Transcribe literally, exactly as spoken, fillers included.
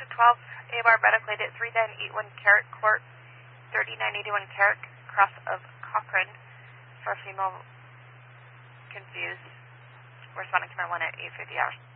twelve A bar medical aid at three nine eight one Carrick Court, thirty-nine eighty-one Carrick, cross of Cochrane, for female confused. Responding to my one at eight fifty hours.